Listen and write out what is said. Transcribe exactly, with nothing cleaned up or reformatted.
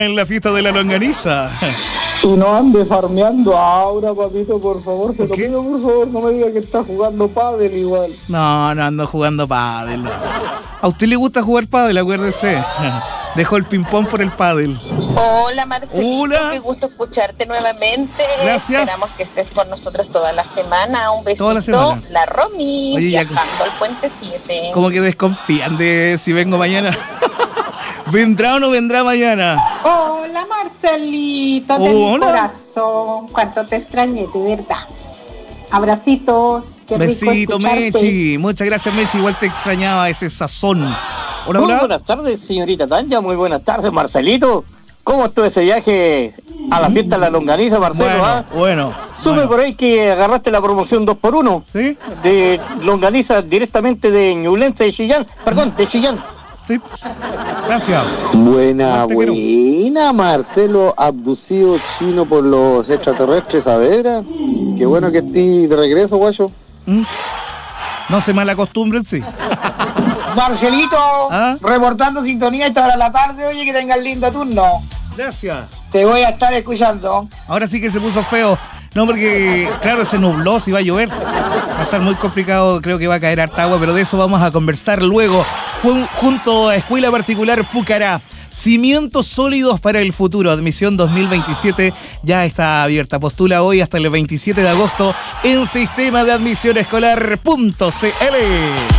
en la fiesta de la longaniza. Y no ande farmeando ahora, papito, por favor. Se lo ¿Qué? pido, por favor, no me diga que está jugando pádel igual. No, no ando jugando pádel. ¿A usted le gusta jugar pádel? Acuérdese. Dejó el ping-pong por el pádel. Hola Marcelito, Hola. qué gusto escucharte nuevamente. Gracias. Esperamos que estés con nosotros toda la semana. Un besito. Toda la semana. La Romy, Oye, ya- viajando al Puente siete. Como que desconfían de si vengo mañana. ¿Vendrá o no vendrá mañana? Hola Marcelito, de Hola. mi corazón, cuánto te extrañé, de verdad. Abracitos, qué rico Besito, escucharte. Mechi. Muchas gracias, Mechi. Igual te extrañaba ese sazón. Hola, Muy hola. buenas tardes, señorita Tanja. Muy buenas tardes, Marcelito. ¿Cómo estuvo ese viaje a la fiesta de la longaniza, Marcelo? Bueno, ah? bueno. Supe bueno. por ahí que agarraste la promoción dos por uno ¿Sí? de longaniza directamente de Ñublense de Chillán. Perdón, de Chillán. Sí. Gracias. Buena, Te quiero. buena, Marcelo, abducido chino por los extraterrestres, Saavedra. Qué bueno que estés de regreso, guayo. ¿Mm? No se malacostumbren, sí. Marcelito, ¿Ah? reportando sintonía a esta hora de la tarde. Oye, que tengas lindo turno. Gracias. Te voy a estar escuchando. Ahora sí que se puso feo. No, porque, claro, se nubló, si va a llover. Va a estar muy complicado, creo que va a caer harta agua, pero de eso vamos a conversar luego, jun- junto a Escuela Particular Pucará. Cimientos sólidos para el futuro. Admisión dos mil veintisiete ya está abierta. Postula hoy hasta el veintisiete de agosto en sistema de admisión escolar punto c l.